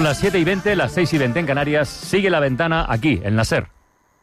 Son las 7:20, las 6:20 en Canarias. Sigue La Ventana aquí, en la SER.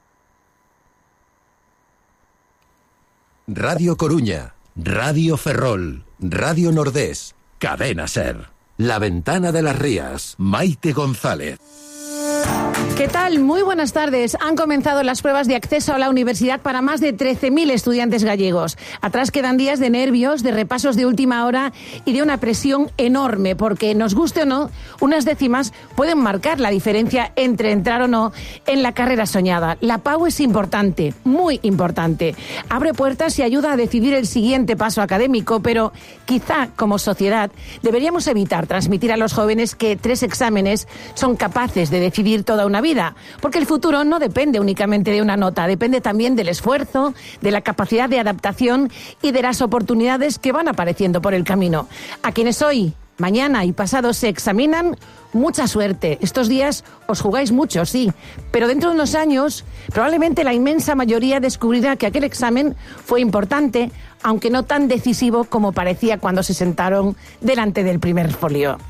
Radio Coruña, Radio Ferrol, Radio Nordés, Cadena SER. La Ventana de las Rías, Maite González. ¿Qué tal? Muy buenas tardes. Han comenzado las pruebas de acceso a la universidad para más de 13.000 estudiantes gallegos. Atrás quedan días de nervios, de repasos de última hora y de una presión enorme, porque nos guste o no, unas décimas pueden marcar la diferencia entre entrar o no en la carrera soñada. La PAU es importante, muy importante. Abre puertas y ayuda a decidir el siguiente paso académico, pero quizá como sociedad deberíamos evitar transmitir a los jóvenes que 3 exámenes son capaces de decidir toda una vida, porque el futuro no depende únicamente de una nota, depende también del esfuerzo, de la capacidad de adaptación y de las oportunidades que van apareciendo por el camino. A quienes hoy, mañana y pasado se examinan, mucha suerte. Estos días os jugáis mucho, sí, pero dentro de unos años probablemente la inmensa mayoría descubrirá que aquel examen fue importante, aunque no tan decisivo como parecía cuando se sentaron delante del primer folio.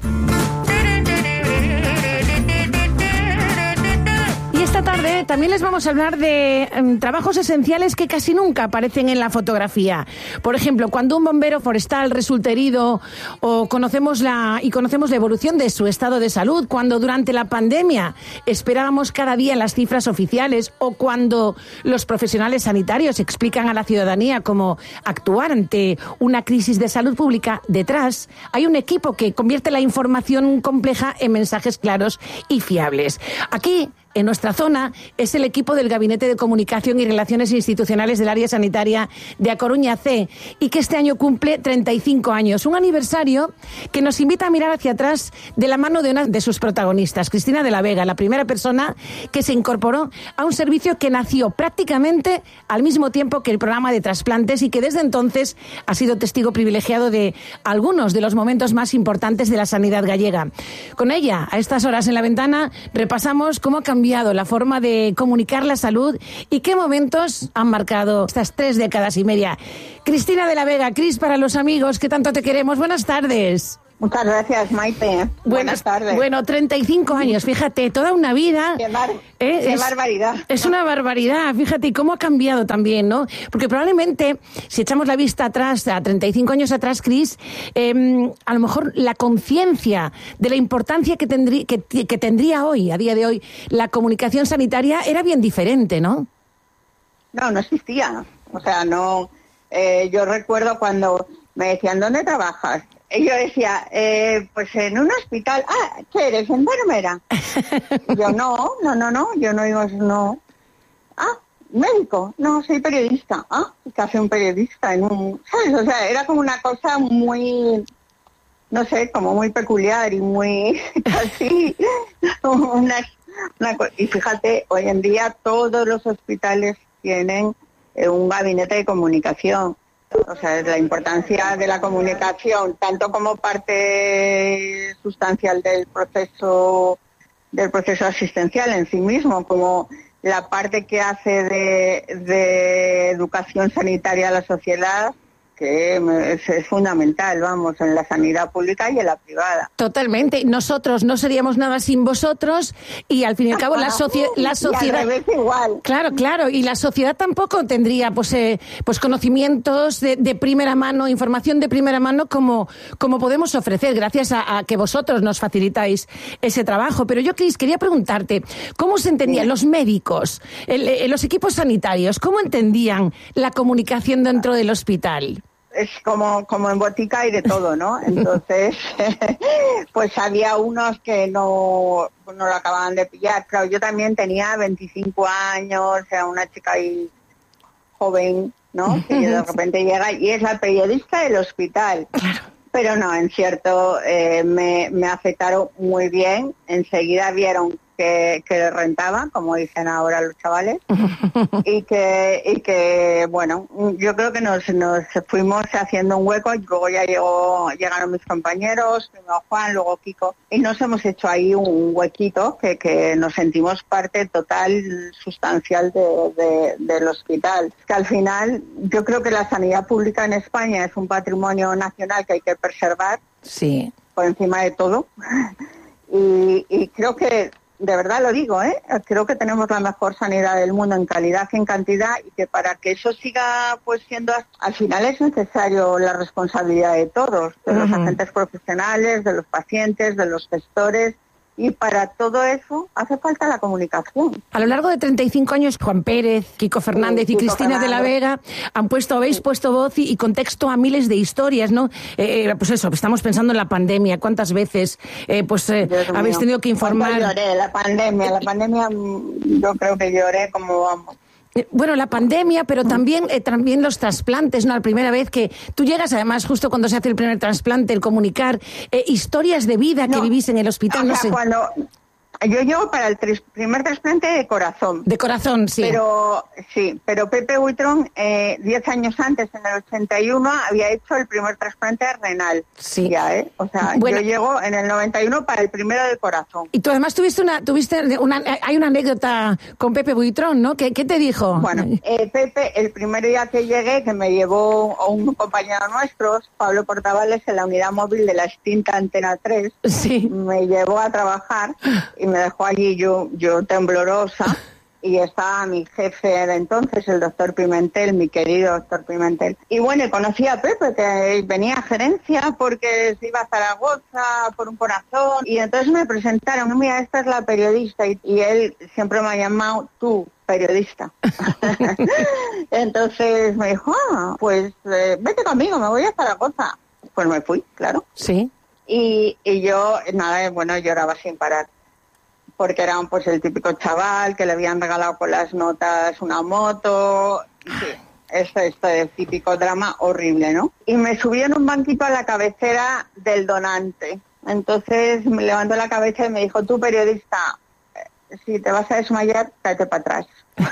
Esta tarde también les vamos a hablar de trabajos esenciales que casi nunca aparecen en la fotografía. Por ejemplo, cuando un bombero forestal resulta herido o conocemos la evolución de su estado de salud, cuando durante la pandemia esperábamos cada día las cifras oficiales, o cuando los profesionales sanitarios explican a la ciudadanía cómo actuar ante una crisis de salud pública, detrás hay un equipo que convierte la información compleja en mensajes claros y fiables. Aquí, en nuestra zona, es el equipo del Gabinete de Comunicación y Relaciones Institucionales del Área Sanitaria de A Coruña C, y que este año cumple 35 años. Un aniversario que nos invita a mirar hacia atrás de la mano de una de sus protagonistas, Cristina de la Vega, la primera persona que se incorporó a un servicio que nació prácticamente al mismo tiempo que el programa de trasplantes y que desde entonces ha sido testigo privilegiado de algunos de los momentos más importantes de la sanidad gallega. Con ella, a estas horas en La Ventana, repasamos cómo ha cambiado la forma de comunicar la salud y qué momentos han marcado estas 3 décadas y media. Cristina de la Vega, Cris para los amigos, que tanto te queremos. Buenas tardes. Muchas gracias, Maite. Buenas tardes. Bueno, 35 años, fíjate, toda una vida. Qué barbaridad. Es una barbaridad, fíjate, y cómo ha cambiado también, ¿no? Porque probablemente, si echamos la vista atrás, a 35 años atrás, Cris, a lo mejor la conciencia de la importancia que tendría hoy, a día de hoy, la comunicación sanitaria era bien diferente, ¿no? No existía. O sea, no. Yo recuerdo cuando me decían, ¿dónde trabajas? Y yo decía, pues en un hospital. Ah, ¿qué eres, enfermera? Y yo, no, yo no digo, no. Ah, médico, no, soy periodista. Ah, ¿qué hace un periodista en un...? ¿Sabes? O sea, era como una cosa muy, no sé, como muy peculiar y muy así. Y fíjate, hoy en día todos los hospitales tienen un gabinete de comunicación. O sea, la importancia de la comunicación, tanto como parte sustancial del proceso asistencial en sí mismo, como la parte que hace de educación sanitaria a la sociedad, que es fundamental, vamos, en la sanidad pública y en la privada. Totalmente. Nosotros no seríamos nada sin vosotros, y al fin y al cabo la sociedad... Y al revés igual. Claro. Y la sociedad tampoco tendría pues conocimientos de primera mano, información de primera mano como podemos ofrecer gracias a que vosotros nos facilitáis ese trabajo. Pero yo, Cris, quería preguntarte, ¿cómo se entendían los médicos, los equipos sanitarios, cómo entendían la comunicación dentro del hospital? Es como en botica y de todo, ¿no? Entonces, pues había unos que no lo acababan de pillar. Claro, yo también tenía 25 años, o sea, una chica ahí joven, ¿no? Que de repente llega y es la periodista del hospital. Pero no, en cierto, me aceptaron muy bien. Enseguida vieron que le rentaba, como dicen ahora los chavales, y que bueno, yo creo que nos fuimos haciendo un hueco, y luego ya llegaron mis compañeros, primero Juan, luego Kiko, y nos hemos hecho ahí un huequito que nos sentimos parte total, sustancial del hospital. Que al final yo creo que la sanidad pública en España es un patrimonio nacional que hay que preservar, sí, por encima de todo. Y creo que, de verdad lo digo, creo que tenemos la mejor sanidad del mundo en calidad que en cantidad, y que para que eso siga pues siendo, al final es necesario la responsabilidad de todos, de los agentes profesionales, de los pacientes, de los gestores. Y para todo eso hace falta la comunicación. A lo largo de 35 años, Juan Pérez, Kiko Fernández y Cristina de la Vega habéis puesto voz y contexto a miles de historias, ¿no? Pues eso, estamos pensando en la pandemia. ¿Cuántas veces habéis tenido que informar? Lloré, la pandemia, yo creo que lloré como vamos. Bueno, la pandemia, pero también los trasplantes, ¿no? La primera vez que tú llegas, además, justo cuando se hace el primer trasplante, el comunicar historias de vida que vivís en el hospital, no sé. Cuando yo llego para el primer trasplante de corazón. De corazón, sí. Pero Pepe Buitrón, 10 años antes, en el 81, había hecho el primer trasplante renal. Sí. Ya, O sea, yo llego en el 91 para el primero de corazón. Y tú además hay una anécdota con Pepe Buitrón, ¿no? ¿Qué te dijo? Bueno, Pepe, el primer día que llegué, que me llevó un compañero nuestro, Pablo Portavales, en la unidad móvil de la extinta Antena 3, me llevó a trabajar y me dejó allí yo temblorosa, y estaba mi jefe de entonces, el doctor Pimentel, mi querido doctor Pimentel. Y bueno, conocí a Pepe, que venía a gerencia porque se iba a Zaragoza por un corazón, y entonces me presentaron, mira, esta es la periodista, y él siempre me ha llamado tú, periodista. Entonces me dijo, pues vete conmigo, me voy a Zaragoza. Pues me fui, claro. Sí. Y yo, lloraba sin parar, porque era pues el típico chaval que le habían regalado con las notas una moto. Sí, este típico drama horrible, ¿no? Y me subí en un banquito a la cabecera del donante. Entonces me levantó la cabeza y me dijo, tú, periodista, si te vas a desmayar, cállate para atrás.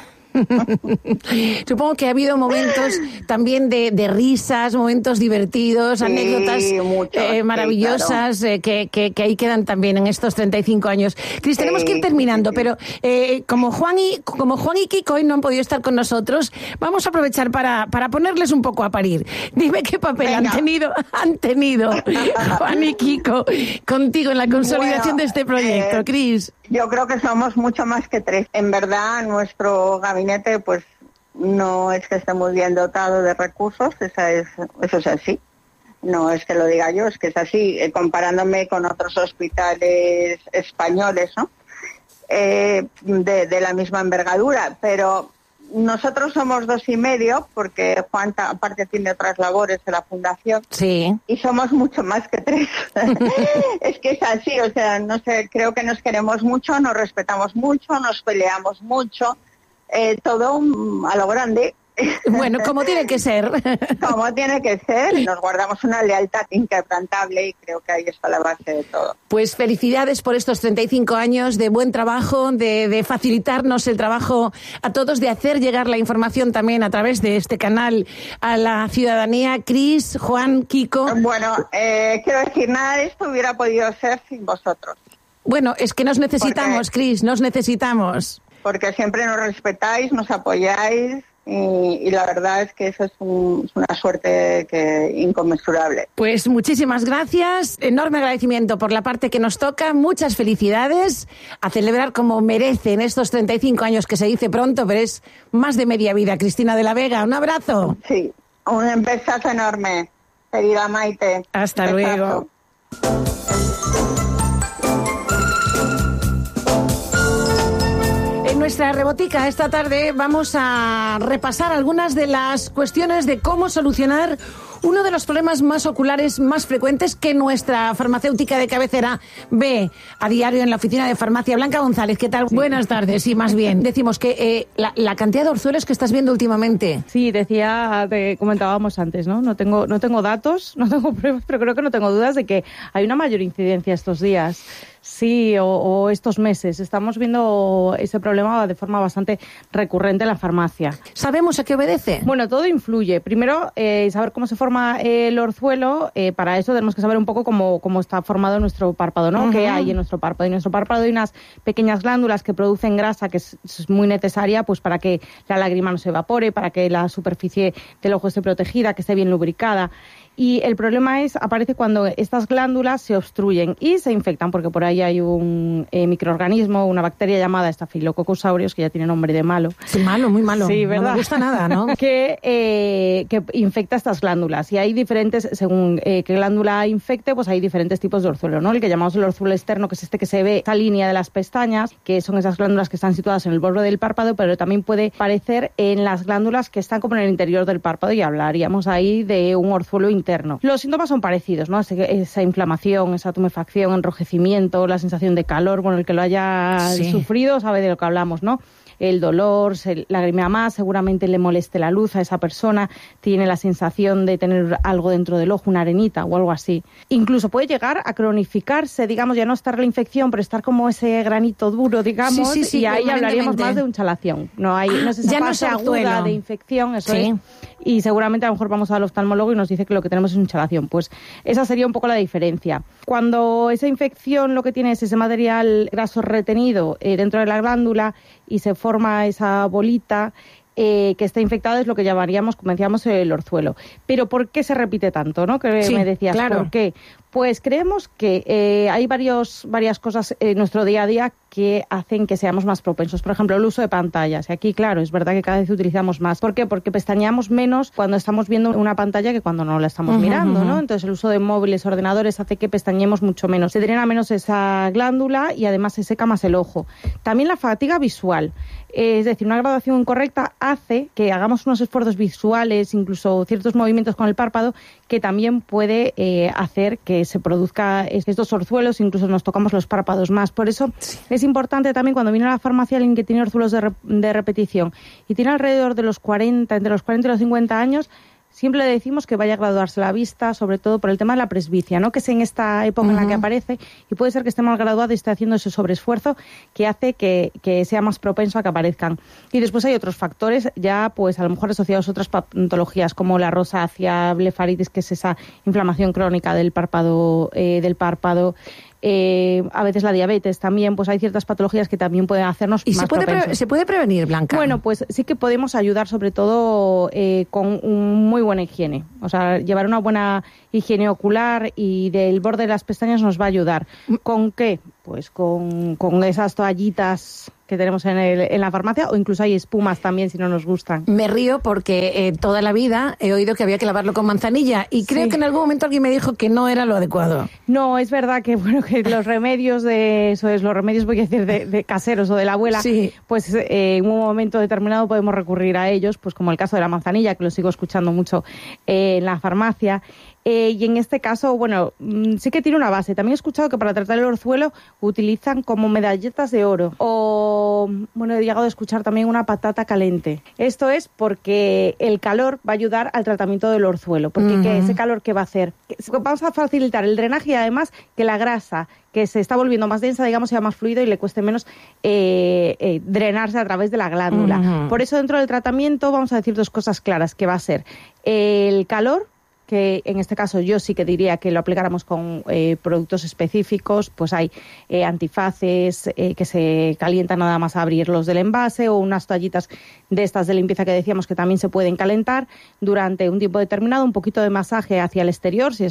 Supongo que ha habido momentos también de risas, momentos divertidos, anécdotas maravillosas, claro. que ahí quedan también en estos 35 años. Cris, tenemos que ir terminando, pero como Juan y Kiko hoy no han podido estar con nosotros, vamos a aprovechar para ponerles un poco a parir. Dime qué papel han tenido Juan y Kiko contigo en la consolidación de este proyecto, Cris. Yo creo que somos mucho más que 3. En verdad, nuestro gabinete, pues, no es que esté muy bien dotado de recursos, eso es así. No es que lo diga yo, es que es así, comparándome con otros hospitales españoles, ¿no? De la misma envergadura, pero nosotros somos 2,5, porque Juan aparte tiene otras labores de la fundación. Sí. Y somos mucho más que 3. Es que es así, o sea, no sé, creo que nos queremos mucho, nos respetamos mucho, nos peleamos mucho, todo a lo grande. Bueno, como tiene que ser. Como tiene que ser, nos guardamos una lealtad inquebrantable y creo que ahí está la base de todo. Pues felicidades por estos 35 años de buen trabajo, de facilitarnos el trabajo a todos, de hacer llegar la información también a través de este canal a la ciudadanía. Cris, Juan, Kiko. Bueno, quiero decir, nada de esto hubiera podido ser sin vosotros. Bueno, es que nos necesitamos, Cris, nos necesitamos. Porque siempre nos respetáis, nos apoyáis. Y la verdad es que eso es una suerte inconmensurable. Pues muchísimas gracias, enorme agradecimiento por la parte que nos toca, muchas felicidades, a celebrar como merecen estos 35 años, que se dice pronto, pero es más de media vida. Cristina de la Vega, un abrazo. Sí, un besazo enorme, querida Maite. Hasta luego. En nuestra rebotica esta tarde vamos a repasar algunas de las cuestiones de cómo solucionar uno de los problemas más oculares más frecuentes que nuestra farmacéutica de cabecera ve a diario en la oficina de farmacia. Blanca González, ¿qué tal? Sí. Buenas tardes, sí, más bien. Decimos que la cantidad de orzuelos que estás viendo últimamente. Sí, comentábamos antes, ¿no? No tengo datos, no tengo pruebas, pero creo que no tengo dudas de que hay una mayor incidencia estos días. Sí, o estos meses. Estamos viendo ese problema de forma bastante recurrente en la farmacia. ¿Sabemos a qué obedece? Bueno, todo influye. Primero, saber cómo se forma el orzuelo. Para eso tenemos que saber un poco cómo está formado nuestro párpado, ¿no? Uh-huh. ¿Qué hay en nuestro párpado? En nuestro párpado hay unas pequeñas glándulas que producen grasa, que es muy necesaria pues para que la lágrima no se evapore, para que la superficie del ojo esté protegida, que esté bien lubricada. Y el problema aparece cuando estas glándulas se obstruyen y se infectan, porque por ahí hay un microorganismo, una bacteria llamada Staphylococcus aureus, que ya tiene nombre de malo. Sí, malo, muy malo. Sí, ¿verdad? No me gusta nada, ¿no? que infecta estas glándulas. Y hay diferentes, según qué glándula infecte, pues hay diferentes tipos de orzuelo, ¿no? El que llamamos el orzuelo externo, que es este que se ve, esta línea de las pestañas, que son esas glándulas que están situadas en el borde del párpado, pero también puede aparecer en las glándulas que están como en el interior del párpado, y hablaríamos ahí de un orzuelo interno. Los síntomas son parecidos, ¿no? Esa inflamación, esa tumefacción, enrojecimiento, la sensación de calor, bueno, el que lo haya sufrido sabe de lo que hablamos, ¿no? El dolor, se lagrimea más, seguramente le moleste la luz a esa persona, tiene la sensación de tener algo dentro del ojo, una arenita o algo así. Incluso puede llegar a cronificarse, digamos, ya no estar la infección, pero estar como ese granito duro, digamos, y ahí hablaríamos más de hinchazón. No es esa fase aguda de infección, eso es. Y seguramente a lo mejor vamos al oftalmólogo y nos dice que lo que tenemos es hinchazón. Pues esa sería un poco la diferencia. Cuando esa infección lo que tiene es ese material graso retenido dentro de la glándula y se forma esa bolita que está infectada, es lo que llamaríamos, como decíamos, el orzuelo. Pero ¿por qué se repite tanto, no? Que me decías, claro. ¿Por qué? Pues creemos que hay varias cosas en nuestro día a día que hacen que seamos más propensos. Por ejemplo, el uso de pantallas. Y aquí, claro, es verdad que cada vez utilizamos más. ¿Por qué? Porque pestañeamos menos cuando estamos viendo una pantalla que cuando no la estamos mirando, ¿no? Entonces, el uso de móviles, ordenadores, hace que pestañemos mucho menos. Se drena menos esa glándula y además se seca más el ojo. También la fatiga visual. Es decir, una graduación incorrecta hace que hagamos unos esfuerzos visuales, incluso ciertos movimientos con el párpado, que también puede hacer que se produzca estos orzuelos, incluso nos tocamos los párpados más. Por eso es importante también cuando viene a la farmacia alguien que tiene orzuelos de repetición y tiene alrededor de entre los 40 y los 50 años, siempre le decimos que vaya a graduarse la vista, sobre todo por el tema de la presbicia, ¿no? Que es en esta época en la que aparece, y puede ser que esté mal graduado y esté haciendo ese sobreesfuerzo que hace que sea más propenso a que aparezcan. Y después hay otros factores ya, pues a lo mejor asociados a otras patologías, como la rosácea, blefaritis, que es esa inflamación crónica del párpado, a veces la diabetes también, pues hay ciertas patologías que también pueden hacernos más propensos. ¿Se puede prevenir, Blanca? Bueno, pues sí que podemos ayudar, sobre todo con muy buena higiene. O sea, llevar una buena higiene ocular y del borde de las pestañas nos va a ayudar. ¿Con qué? Pues con esas toallitas que tenemos en la farmacia, o incluso hay espumas también si no nos gustan. Me río porque toda la vida he oído que había que lavarlo con manzanilla y creo que en algún momento alguien me dijo que no era lo adecuado. No, es verdad que que los remedios voy a decir de caseros o de la abuela, pues en un momento determinado podemos recurrir a ellos, pues como el caso de la manzanilla, que lo sigo escuchando mucho en la farmacia. Y en este caso, bueno, sí que tiene una base. También he escuchado que para tratar el orzuelo utilizan como medalletas de oro. O, bueno, he llegado a escuchar también una patata caliente. Esto es porque el calor va a ayudar al tratamiento del orzuelo. Porque ese calor, ¿qué va a hacer? Vamos a facilitar el drenaje y además que la grasa que se está volviendo más densa, digamos, sea más fluido y le cueste menos drenarse a través de la glándula. Por eso, dentro del tratamiento, vamos a decir dos cosas claras, que va a ser el calor, que en este caso yo sí que diría que lo aplicáramos con productos específicos, pues hay antifaces que se calientan nada más a abrirlos del envase, o unas toallitas de estas de limpieza que decíamos que también se pueden calentar durante un tiempo determinado, un poquito de masaje hacia el exterior, si es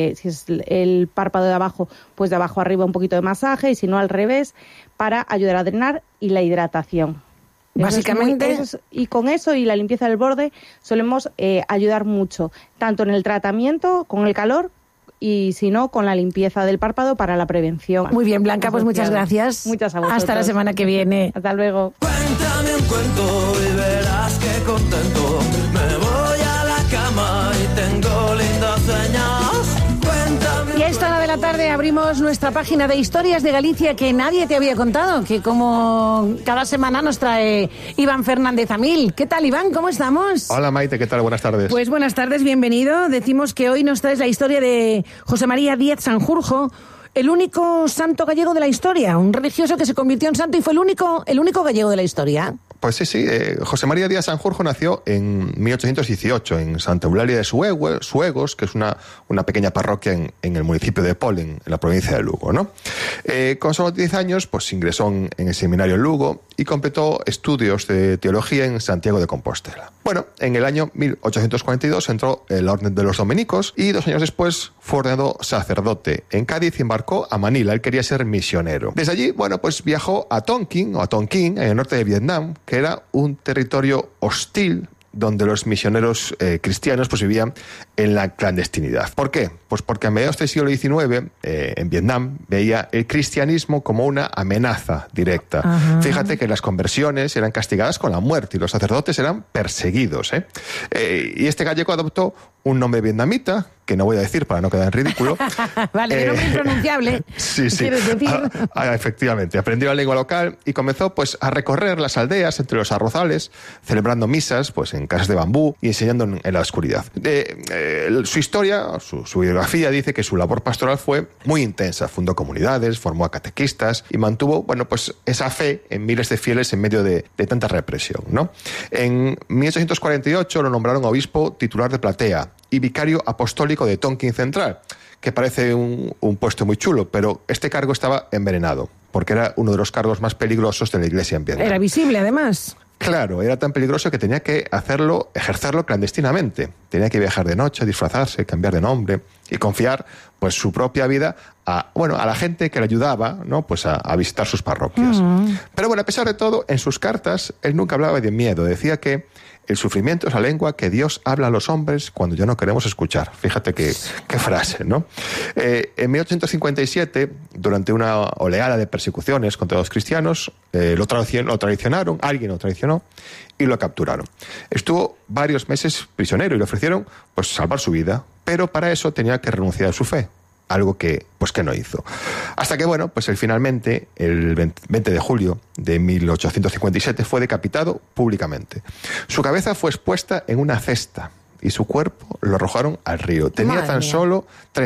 el párpado de abajo, pues de abajo arriba un poquito de masaje, y si no al revés, para ayudar a drenar, y la hidratación. Básicamente, y con eso y la limpieza del borde solemos ayudar mucho, tanto en el tratamiento con el calor y si no con la limpieza del párpado para la prevención. Muy bien, Blanca, pues muchas gracias. Muchas a vosotros. Hasta la semana que viene. Hasta luego. Cuéntame un cuento y verás que contento. Me voy a la cama y tengo lindas señas. Y a esta hora de la tarde abrimos nuestra página de historias de Galicia que nadie te había contado, que como cada semana nos trae Iván Fernández Amil. ¿Qué tal, Iván? ¿Cómo estamos? Hola, Maite, ¿qué tal? Buenas tardes. Pues buenas tardes, bienvenido. Decimos que hoy nos traes la historia de José María Díez Sanjurjo, el único santo gallego de la historia, un religioso que se convirtió en santo y fue el único gallego de la historia. Pues sí. José María Díaz Sanjurjo nació en 1818 en Santa Eulalia de Suegos, que es una pequeña parroquia en el municipio de Polen, en la provincia de Lugo, ¿no? Con solo 10 años, pues ingresó en el seminario en Lugo y completó estudios de teología en Santiago de Compostela. Bueno, en el año 1842 entró en la Orden de los Dominicos y 2 años después fue ordenado sacerdote en Cádiz y embarcó a Manila. Él quería ser misionero. Desde allí, bueno, pues viajó a Tonkin, en el norte de Vietnam, que era un territorio hostil donde los misioneros cristianos pues vivían en la clandestinidad. ¿Por qué? Pues porque a mediados del siglo XIX en Vietnam veía el cristianismo como una amenaza directa. Ajá. Fíjate que las conversiones eran castigadas con la muerte y los sacerdotes eran perseguidos. Y este gallego adoptó un nombre vietnamita, que no voy a decir para no quedar en ridículo. Vale, de nombre impronunciable. Sí. ¿Quieres decir? Efectivamente, aprendió la lengua local y comenzó pues a recorrer las aldeas entre los arrozales, celebrando misas pues en casas de bambú y enseñando en la oscuridad. Su historia, su biografía dice que su labor pastoral fue muy intensa. Fundó comunidades, formó a catequistas y mantuvo, bueno, pues esa fe en miles de fieles en medio de tanta represión, ¿no? En 1848 lo nombraron obispo titular de Platea y vicario apostólico de Tonkin Central, que parece un puesto muy chulo, pero este cargo estaba envenenado, porque era uno de los cargos más peligrosos de la Iglesia en Vietnam. Era visible, además. Claro, era tan peligroso que tenía que ejercerlo clandestinamente. Tenía que viajar de noche, disfrazarse, cambiar de nombre y confiar pues su propia vida a la gente que le ayudaba, ¿no? Pues a visitar sus parroquias. Pero bueno, a pesar de todo, en sus cartas él nunca hablaba de miedo. Decía que el sufrimiento es la lengua que Dios habla a los hombres cuando ya no queremos escuchar. Fíjate qué frase, ¿no? En 1857, durante una oleada de persecuciones contra los cristianos, lo traicionaron, alguien lo traicionó y lo capturaron. Estuvo varios meses prisionero y le ofrecieron pues salvar su vida, pero para eso tenía que renunciar a su fe. Algo que no hizo. Hasta que, bueno, pues él finalmente, el 20 de julio de 1857, fue decapitado públicamente. Su cabeza fue expuesta en una cesta y su cuerpo lo arrojaron al río. Tenía tan solo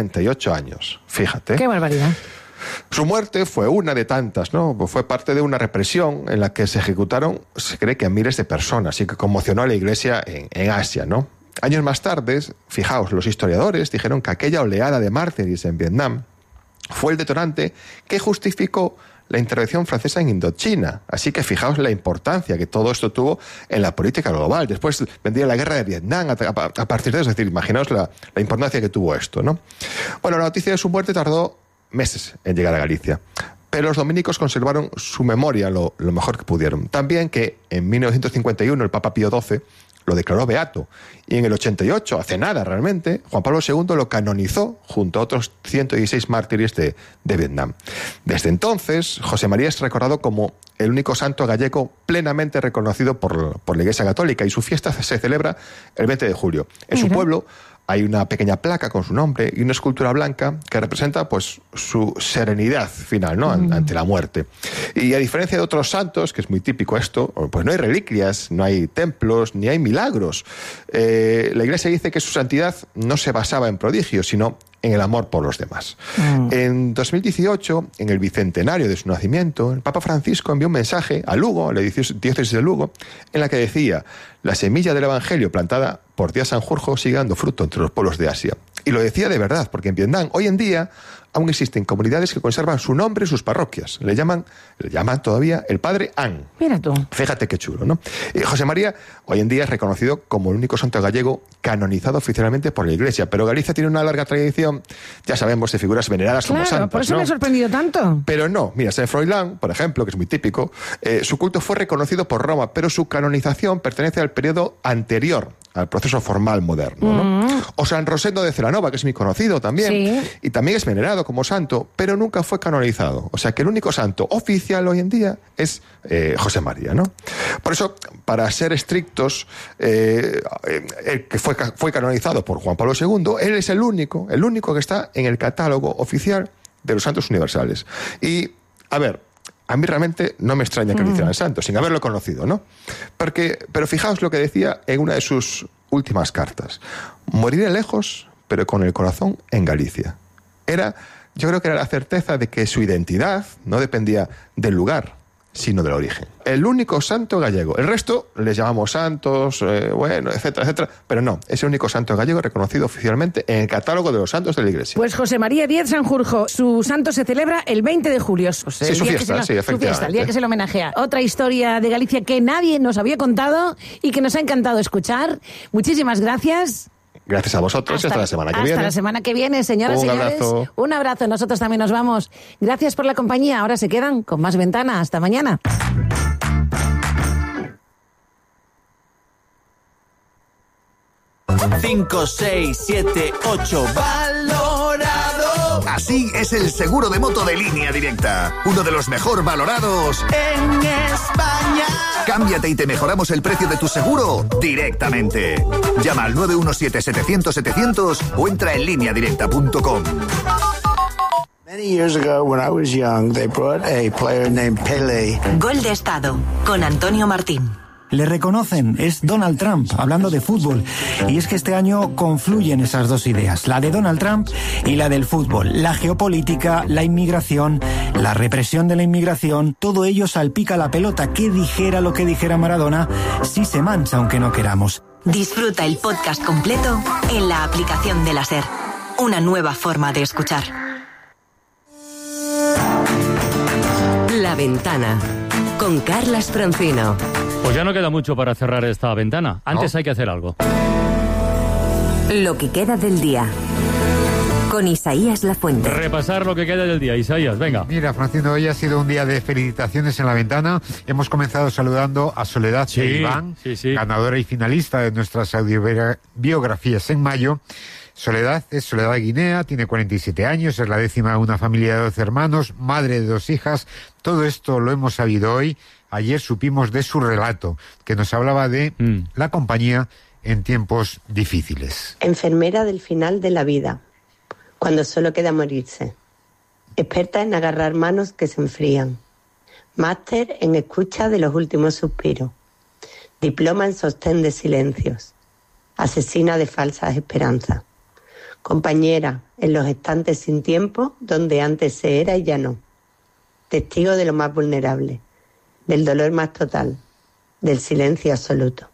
38 años. Fíjate. ¡Qué barbaridad! Su muerte fue una de tantas, ¿no? Fue parte de una represión en la que se ejecutaron, se cree que a miles de personas y que conmocionó a la Iglesia en Asia, ¿no? Años más tarde, fijaos, los historiadores dijeron que aquella oleada de mártires en Vietnam fue el detonante que justificó la intervención francesa en Indochina. Así que fijaos la importancia que todo esto tuvo en la política global. Después vendría la guerra de Vietnam a partir de eso. Es decir, imaginaos la importancia que tuvo esto, ¿no? Bueno, la noticia de su muerte tardó meses en llegar a Galicia. Pero los dominicos conservaron su memoria lo mejor que pudieron. También que en 1951 el Papa Pío XII lo declaró beato. Y en el 88, hace nada realmente, Juan Pablo II lo canonizó junto a otros 116 mártires de Vietnam. Desde entonces, José María es recordado como el único santo gallego plenamente reconocido por la Iglesia Católica y su fiesta se celebra el 20 de julio. En su pueblo hay una pequeña placa con su nombre y una escultura blanca que representa pues su serenidad final, ¿no? Ante la muerte. Y a diferencia de otros santos, que es muy típico esto, pues no hay reliquias, no hay templos, ni hay milagros. La Iglesia dice que su santidad no se basaba en prodigios, sino en el amor por los demás. En 2018, en el bicentenario de su nacimiento, el Papa Francisco envió un mensaje a Lugo, a la diócesis de Lugo, en la que decía: la semilla del Evangelio plantada por Díaz Sanjurjo sigue dando fruto entre los pueblos de Asia. Y lo decía de verdad, porque en Vietnam hoy en día aún existen comunidades que conservan su nombre y sus parroquias. Le llaman todavía el Padre An. Mira tú. Fíjate qué chulo, ¿no? José María hoy en día es reconocido como el único santo gallego canonizado oficialmente por la Iglesia, pero Galicia tiene una larga tradición, ya sabemos, de figuras veneradas como santas. Por eso, ¿no? Me ha sorprendido tanto. Pero no, mira, San Froilán, por ejemplo, que es muy típico, su culto fue reconocido por Roma, pero su canonización pertenece al periodo anterior al proceso formal moderno, ¿no? O San Rosendo de Celanova, que es muy conocido también, y también es venerado como santo, pero nunca fue canonizado. O sea que el único santo oficial hoy en día es José María, ¿no? Por eso, para ser estrictos, el que fue canonizado por Juan Pablo II, él es el único que está en el catálogo oficial de los santos universales. Y, a ver, a mí realmente no me extraña que lo hicieran santo, sin haberlo conocido, ¿no? Pero fijaos lo que decía en una de sus últimas cartas: moriré lejos, pero con el corazón en Galicia. Yo creo que era la certeza de que su identidad no dependía del lugar, sino del origen. El único santo gallego. El resto les llamamos santos, etcétera, etcétera, pero no, es el único santo gallego reconocido oficialmente en el catálogo de los santos de la Iglesia. Pues José María Díez Sanjurjo, su santo se celebra el 20 de julio. Pues, sí, su fiesta, sí, efectivamente. Su fiesta, el día que se le homenajea. Otra historia de Galicia que nadie nos había contado y que nos ha encantado escuchar. Muchísimas gracias. Gracias a vosotros y hasta la semana que viene. Hasta la semana que viene, señoras y señores. Abrazo. Un abrazo. Nosotros también nos vamos. Gracias por la compañía. Ahora se quedan con más Ventana. Hasta mañana. Cinco, 6, 7, 8, valorado. Así es el seguro de moto de Línea Directa, uno de los mejor valorados en España. Cámbiate y te mejoramos el precio de tu seguro directamente. Llama al 917-700-700 o entra en lineadirecta.com. Many years ago, when I was young, they brought a player named Pelé. Gol de Estado, con Antonio Martín. Le reconocen, es Donald Trump, hablando de fútbol. Y es que este año confluyen esas dos ideas, la de Donald Trump y la del fútbol. La geopolítica, la inmigración, la represión de la inmigración, todo ello salpica la pelota. Que dijera lo que dijera Maradona, sí se mancha aunque no queramos. Disfruta el podcast completo en la aplicación de la SER. Una nueva forma de escuchar. La Ventana, con Carlas Francino. Pues ya no queda mucho para cerrar esta ventana. Antes hay que hacer algo. Lo que queda del día. Con Isaías Lafuente. Repasar lo que queda del día. Isaías, venga. Mira, Francino, hoy ha sido un día de felicitaciones en la ventana. Hemos comenzado saludando a Soledad e Iván, ganadora y finalista de nuestras audiobiografías en mayo. Soledad es Soledad Guinea, tiene 47 años, es la 10ª de una familia de 12 hermanos, madre de 2 hijas. Todo esto lo hemos sabido hoy. Ayer supimos de su relato, que nos hablaba de la compañía en tiempos difíciles. Enfermera del final de la vida, cuando solo queda morirse. Experta en agarrar manos que se enfrían. Máster en escucha de los últimos suspiros. Diploma en sostén de silencios. Asesina de falsas esperanzas. Compañera en los estantes sin tiempo, donde antes se era y ya no. Testigo de lo más vulnerable. Del dolor más total, del silencio absoluto.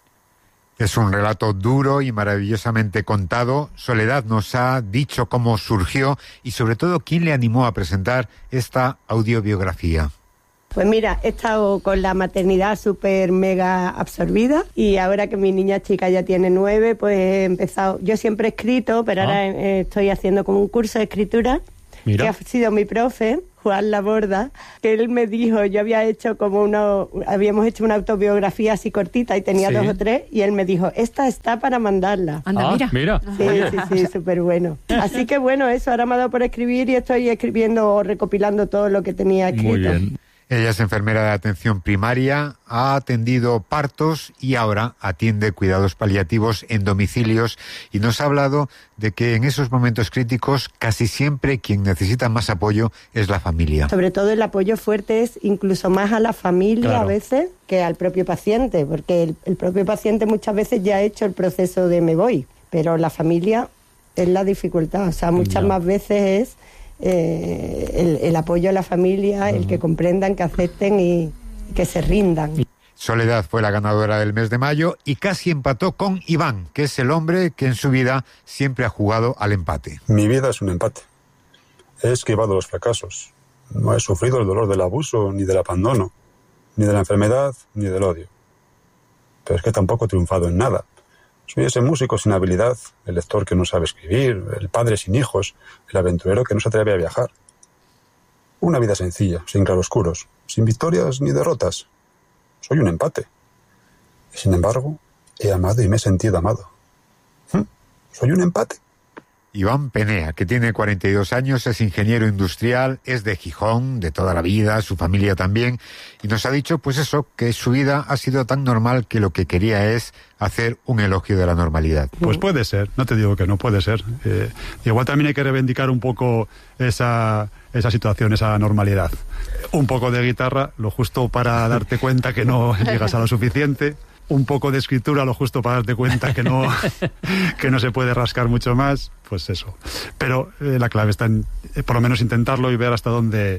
Es un relato duro y maravillosamente contado. Soledad nos ha dicho cómo surgió y sobre todo quién le animó a presentar esta audiobiografía. Pues mira, he estado con la maternidad súper mega absorbida y ahora que mi niña chica ya tiene 9, pues he empezado. Yo siempre he escrito, pero ahora estoy haciendo como un curso de escritura. Mira. Que ha sido mi profe, Juan Laborda, que él me dijo, yo habíamos hecho una autobiografía así cortita y tenía 2 o 3, y él me dijo, esta está para mandarla. Anda, mira. Sí, súper bueno. Así que bueno, eso, ahora me ha dado por escribir y estoy escribiendo o recopilando todo lo que tenía escrito. Muy bien. Ella es enfermera de atención primaria, ha atendido partos y ahora atiende cuidados paliativos en domicilios y nos ha hablado de que en esos momentos críticos casi siempre quien necesita más apoyo es la familia. Sobre todo el apoyo fuerte es incluso más a la familia a veces que al propio paciente, porque el propio paciente muchas veces ya ha hecho el proceso de me voy, pero la familia es la dificultad, o sea, muchas más veces es el apoyo a la familia, el que comprendan, que acepten y que se rindan. Soledad fue la ganadora del mes de mayo y casi empató con Iván, que es el hombre que en su vida siempre ha jugado al empate. Mi vida es un empate. He esquivado los fracasos. No he sufrido el dolor del abuso, ni del abandono, ni de la enfermedad, ni del odio. Pero es que tampoco he triunfado en nada. Soy ese músico sin habilidad, el lector que no sabe escribir, el padre sin hijos, el aventurero que no se atreve a viajar. Una vida sencilla, sin claroscuros, sin victorias ni derrotas. Soy un empate. Y sin embargo, he amado y me he sentido amado. ¿Soy un empate? Iván Penea, que tiene 42 años, es ingeniero industrial, es de Gijón, de toda la vida, su familia también, y nos ha dicho, pues eso, que su vida ha sido tan normal que lo que quería es hacer un elogio de la normalidad. Pues puede ser, no te digo que no puede ser. Igual también hay que reivindicar un poco esa situación, esa normalidad. Un poco de guitarra, lo justo para darte cuenta que no llegas a lo suficiente. Un poco de escritura, lo justo para darte cuenta que no se puede rascar mucho más, pues eso. Pero la clave está en, por lo menos, intentarlo y ver hasta dónde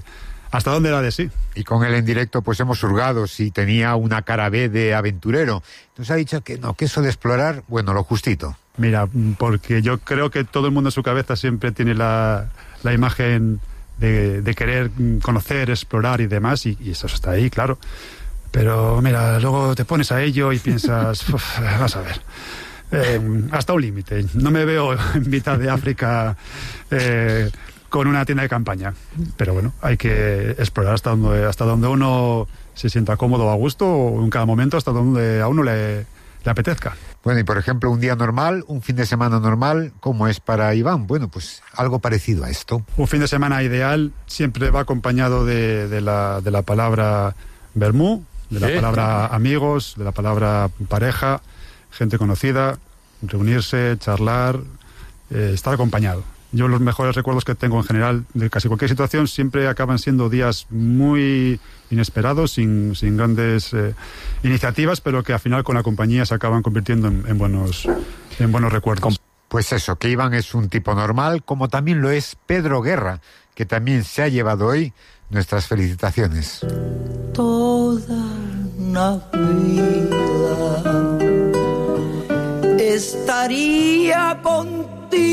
hasta dónde era de sí. Y con él en directo pues hemos hurgado si tenía una cara B de aventurero. Entonces ha dicho que no, que eso de explorar, bueno, lo justito. Mira, porque yo creo que todo el mundo en su cabeza siempre tiene la imagen de querer conocer, explorar y demás, y eso está ahí, claro. Pero mira, luego te pones a ello y piensas, vas a ver, hasta un límite. No me veo en mitad de África con una tienda de campaña. Pero bueno, hay que explorar hasta donde uno se sienta cómodo o a gusto, o en cada momento hasta donde a uno le apetezca. Bueno, y por ejemplo, un día normal, un fin de semana normal, ¿cómo es para Iván? Bueno, pues algo parecido a esto. Un fin de semana ideal siempre va acompañado de la palabra vermú, de la palabra amigos, de la palabra pareja, gente conocida, reunirse, charlar, estar acompañado. Yo los mejores recuerdos que tengo en general de casi cualquier situación siempre acaban siendo días muy inesperados, sin grandes iniciativas, pero que al final con la compañía se acaban convirtiendo en buenos recuerdos. Pues eso, que Iván es un tipo normal, como también lo es Pedro Guerra, que también se ha llevado hoy nuestras felicitaciones. Toda una vida estaría contigo.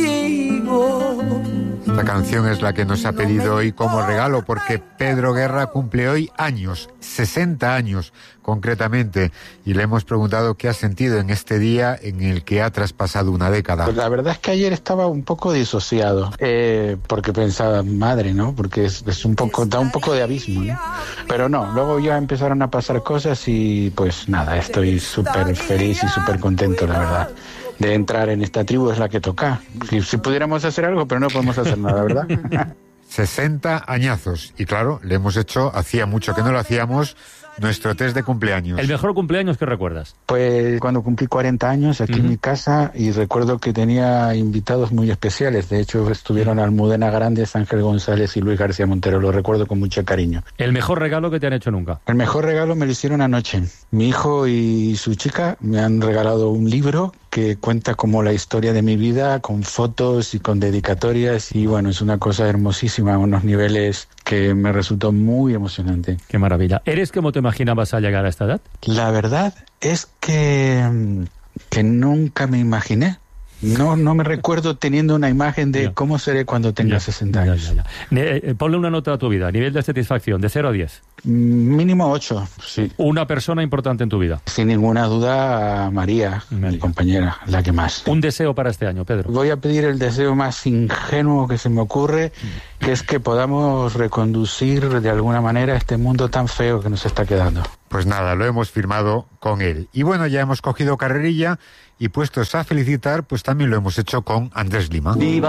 Esta canción es la que nos ha pedido hoy como regalo, porque Pedro Guerra cumple hoy años, 60 años concretamente, y le hemos preguntado qué ha sentido en este día en el que ha traspasado una década. Pues la verdad es que ayer estaba un poco disociado, porque pensaba, madre, ¿no? Porque es un poco, da un poco de abismo, ¿no? Pero no, luego ya empezaron a pasar cosas y pues nada, estoy súper feliz y súper contento, la verdad, de entrar en esta tribu. Es la que toca. Si pudiéramos hacer algo, pero no podemos hacer nada, ¿verdad? 60 añazos. Y claro, le hemos hecho, hacía mucho que no lo hacíamos, nuestro test de cumpleaños. ¿El mejor cumpleaños que recuerdas? Pues cuando cumplí 40 años aquí en mi casa, y recuerdo que tenía invitados muy especiales. De hecho, estuvieron Almudena Grandes, Ángel González y Luis García Montero. Lo recuerdo con mucho cariño. ¿El mejor regalo que te han hecho nunca? El mejor regalo me lo hicieron anoche. Mi hijo y su chica me han regalado un libro que cuenta como la historia de mi vida, con fotos y con dedicatorias, y bueno, es una cosa hermosísima, a unos niveles que me resultó muy emocionante. Qué maravilla. ¿Eres como te imaginabas al llegar a esta edad? La verdad es que nunca me imaginé. No me recuerdo teniendo una imagen de cómo seré cuando tenga 60 años. Ponle una nota a tu vida, nivel de satisfacción, de 0 a 10. Mínimo 8, sí. ¿Una persona importante en tu vida? Sin ninguna duda, María, mi compañera, la que más. ¿Un deseo para este año, Pedro? Voy a pedir el deseo más ingenuo que se me ocurre, que es que podamos reconducir de alguna manera este mundo tan feo que nos está quedando. Pues nada, lo hemos firmado con él. Y bueno, ya hemos cogido carrerilla y puestos a felicitar, pues también lo hemos hecho con Andrés Lima.